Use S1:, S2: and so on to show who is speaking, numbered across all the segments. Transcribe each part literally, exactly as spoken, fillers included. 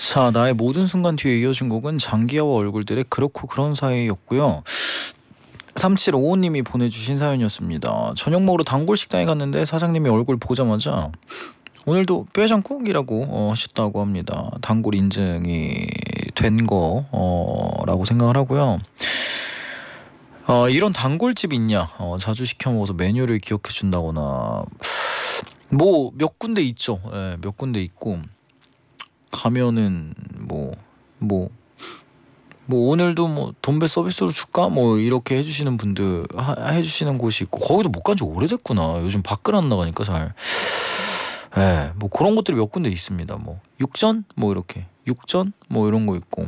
S1: 자, 나의 모든 순간 뒤에 이어진 곡은 장기하와 얼굴들의 그렇고 그런 사이였고요. 삼칠오오님이 보내주신 사연이었습니다. 저녁 먹으러 단골 식당에 갔는데 사장님이 얼굴 보자마자 오늘도 뼈해장국이라고 어, 하셨다고 합니다. 단골 인증이 된 거라고 생각을 하고요. 어, 이런 단골집 있냐? 어, 자주 시켜 먹어서 메뉴를 기억해 준다거나 뭐 몇 군데 있죠. 예, 몇 군데 있고 가면은 뭐 뭐 뭐 오늘도 뭐 돈베 서비스로 줄까? 뭐 이렇게 해주시는 분들 하, 해주시는 곳이 있고 거기도 못 간 지 오래됐구나. 요즘 밖을 안 나가니까 잘. 예, 뭐 그런 것들이 몇 군데 있습니다. 뭐 육전 뭐 이렇게 육전 뭐 이런 거 있고.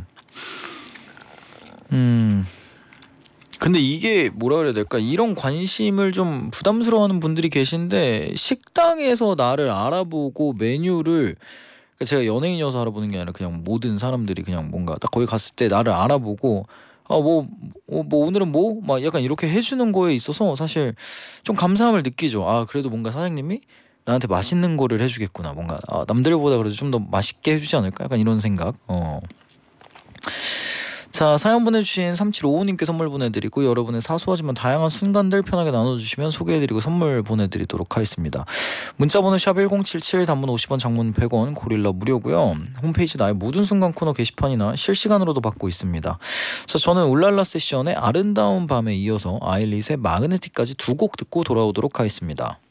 S1: 음. 근데 이게 뭐라 그래야 될까? 이런 관심을 좀 부담스러워하는 분들이 계신데 식당에서 나를 알아보고 메뉴를 그러니까 제가 연예인이어서 알아보는 게 아니라 그냥 모든 사람들이 그냥 뭔가 딱 거기 갔을 때 나를 알아보고 아 뭐 뭐 뭐 오늘은 뭐 막 약간 이렇게 해주는 거에 있어서 사실 좀 감사함을 느끼죠. 아 그래도 뭔가 사장님이 나한테 맛있는 거를 해주겠구나. 뭔가 아, 남들보다 그래도 좀 더 맛있게 해주지 않을까? 약간 이런 생각. 어. 자, 사연 보내주신 삼칠오오님께 선물 보내드리고 여러분의 사소하지만 다양한 순간들 편하게 나눠주시면 소개해드리고 선물 보내드리도록 하겠습니다. 문자번호 샵 일공칠칠, 단문 오십 원, 장문 백 원, 고릴라 무료고요. 홈페이지 나의 모든 순간 코너 게시판이나 실시간으로도 받고 있습니다. 자, 저는 울랄라 세션의 아름다운 밤에 이어서 아일릿의 마그네틱까지 두 곡 듣고 돌아오도록 하겠습니다.